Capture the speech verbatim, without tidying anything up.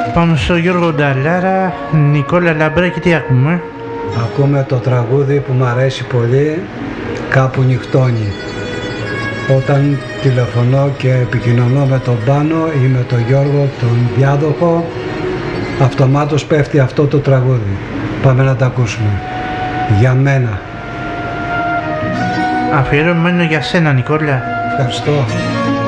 Πάμε στο Γιώργο Νταλάρα, Νικόλα Λαμπράκη, τι ακούμε? Ακούμε το τραγούδι που μου αρέσει πολύ, Κάπου νυχτώνει. Όταν τηλεφωνώ και επικοινωνώ με τον Πάνο ή με τον Γιώργο, τον διάδοχο, αυτομάτως πέφτει αυτό το τραγούδι. Πάμε να τα ακούσουμε. Για μένα. Αφιερωμένο για σένα, Νικόλα. Ευχαριστώ.